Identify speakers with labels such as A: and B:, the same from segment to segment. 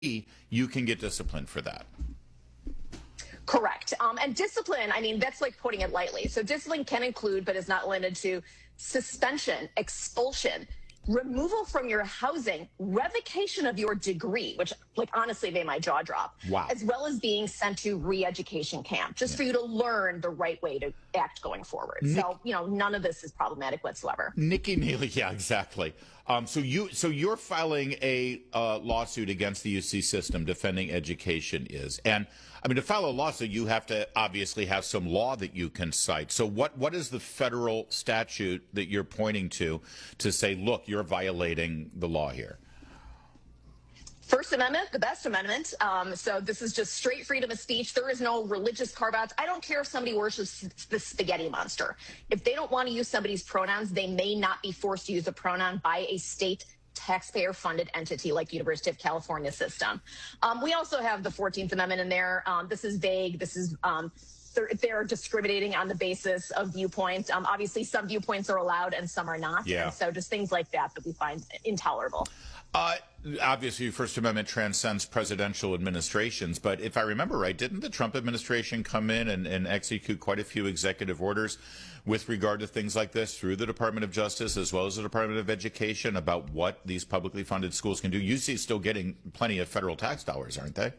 A: you can get disciplined for that.
B: Correct. And discipline, I mean, that's like putting it lightly. So discipline can include, but is not limited to, suspension, expulsion, removal from your housing, revocation of your degree, which, like, honestly made my jaw drop.
A: Wow.
B: As well as being sent to re-education camp, just for you to learn the right way to act going forward. So, none of this is problematic whatsoever.
A: Nikki Neely, yeah, exactly. So you're filing a lawsuit against the UC system defending education and I mean, to file a lawsuit, you have to obviously have some law that you can cite. So what is the federal statute that you're pointing to say, look, you're violating the law here?
B: First Amendment, the best amendment. So this is just straight freedom of speech. There is no religious carve-outs. I don't care if somebody worships the spaghetti monster. If they don't want to use somebody's pronouns, they may not be forced to use a pronoun by a state taxpayer-funded entity like University of California system. We also have the 14th Amendment in there. This is vague. This is they're discriminating on the basis of viewpoints. Obviously, some viewpoints are allowed and some are not.
A: Yeah.
B: And so just things like that we find intolerable.
A: Obviously, First Amendment transcends presidential administrations, but if I remember right, didn't the Trump administration come in and execute quite a few executive orders with regard to things like this through the Department of Justice as well as the Department of Education about what these publicly funded schools can do? UC is still getting plenty of federal tax dollars, aren't they?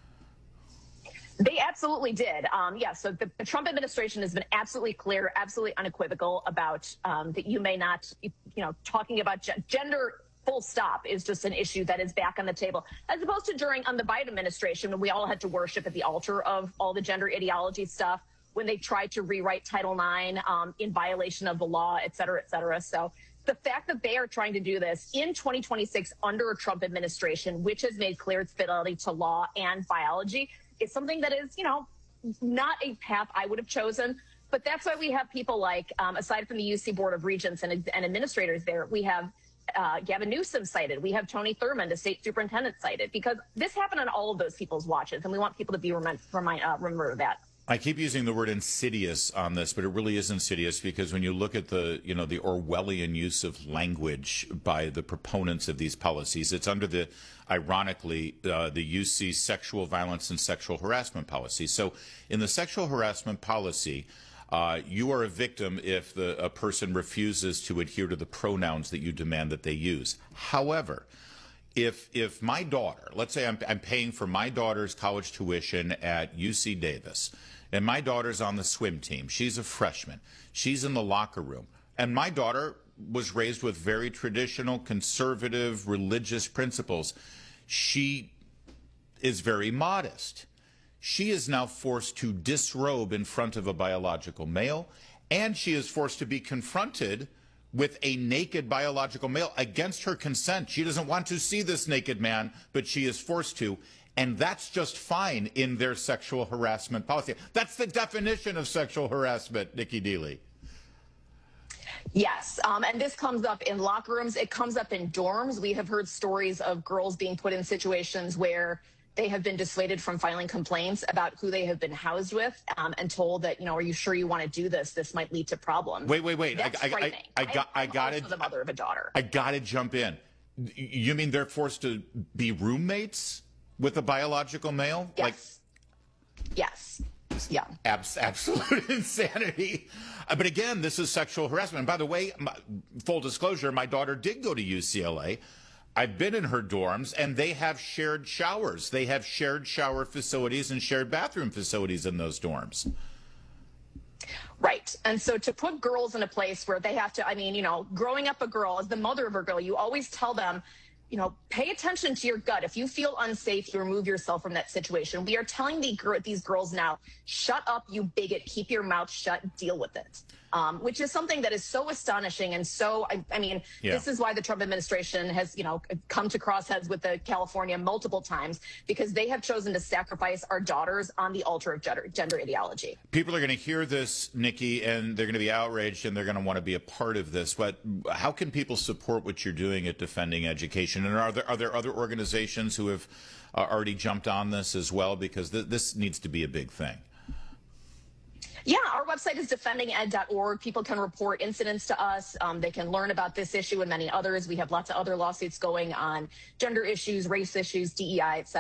B: They absolutely did. So the Trump administration has been absolutely clear, absolutely unequivocal about that you may not, talking about gender full stop is just an issue that is back on the table, as opposed to on the Biden administration when we all had to worship at the altar of all the gender ideology stuff, when they tried to rewrite Title IX in violation of the law, et cetera, et cetera. So the fact that they are trying to do this in 2026 under a Trump administration, which has made clear its fidelity to law and biology, is something that is, not a path I would have chosen. But that's why we have people like, aside from the UC Board of Regents and administrators there, we have Gavin Newsom cited. We have Tony Thurmond, the state superintendent, cited, because this happened on all of those people's watches, and we want people to be remember of that.
A: I keep using the word insidious on this, but it really is insidious because when you look at the Orwellian use of language by the proponents of these policies, it's under the, ironically, the UC sexual violence and sexual harassment policy. So in the sexual harassment policy, you are a victim if a person refuses to adhere to the pronouns that you demand that they use. However, if my daughter, let's say I'm paying for my daughter's college tuition at UC Davis, and my daughter's on the swim team, she's a freshman, she's in the locker room, and my daughter was raised with very traditional, conservative, religious principles. She is very modest. She is now forced to disrobe in front of a biological male, and she is forced to be confronted with a naked biological male against her consent. She doesn't want to see this naked man, but she is forced to. And that's just fine in their sexual harassment policy. That's the definition of sexual harassment, Nikki Neely.
B: Yes, and this comes up in locker rooms. It comes up in dorms. We have heard stories of girls being put in situations where they have been dissuaded from filing complaints about who they have been housed with, and told that, are you sure you want to do this? This might lead to problems.
A: Wait.
B: That's frightening.
A: I got it.
B: The mother of a daughter.
A: I got to jump in. You mean they're forced to be roommates with a biological male?
B: Yes. Yes. Yeah.
A: Absolute insanity. But again, this is sexual harassment. And by the way, full disclosure, my daughter did go to UCLA. I've been in her dorms, and they have shared showers. They have shared shower facilities and shared bathroom facilities in those dorms.
B: Right. And so to put girls in a place where they have to, growing up a girl, as the mother of a girl, you always tell them, pay attention to your gut. If you feel unsafe, you remove yourself from that situation. We are telling these girls now, shut up, you bigot, keep your mouth shut, deal with it. Which is something that is so astonishing and so, This is why the Trump administration has, come to crossheads with California multiple times, because they have chosen to sacrifice our daughters on the altar of gender ideology.
A: People are going to hear this, Nikki, and they're going to be outraged, and they're going to want to be a part of this. But how can people support what you're doing at Defending Education? And are there other organizations who have already jumped on this as well? Because this needs to be a big thing.
B: Yeah, our website is defendinged.org. People can report incidents to us. They can learn about this issue and many others. We have lots of other lawsuits going on gender issues, race issues, DEI, et cetera.